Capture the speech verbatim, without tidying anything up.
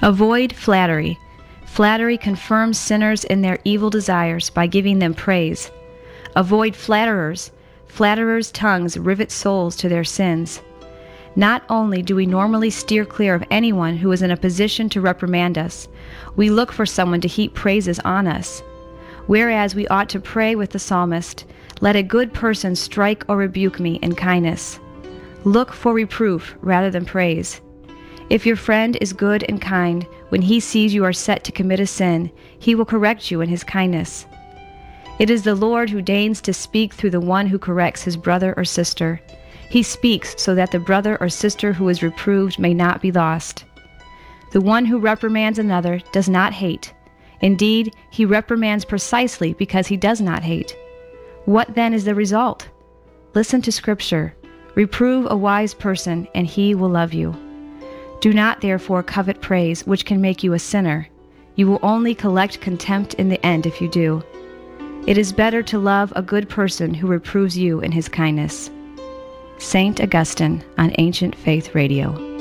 Avoid flattery. Flattery confirms sinners in their evil desires by giving them praise. Avoid flatterers. Flatterers' tongues rivet souls to their sins. Not only do we normally steer clear of anyone who is in a position to reprimand us, we look for someone to heap praises on us. Whereas we ought to pray with the psalmist, "Let a good person strike or rebuke me in kindness." Look for reproof rather than praise. If your friend is good and kind, when he sees you are set to commit a sin, he will correct you in his kindness. It is the Lord who deigns to speak through the one who corrects his brother or sister. He speaks so that the brother or sister who is reproved may not be lost. The one who reprimands another does not hate. Indeed, he reprimands precisely because he does not hate. What then is the result? Listen to Scripture. Reprove a wise person, and he will love you. Do not therefore covet praise, which can make you a sinner. You will only collect contempt in the end if you do. It is better to love a good person who reproves you in his kindness. Saint Augustine on Ancient Faith Radio.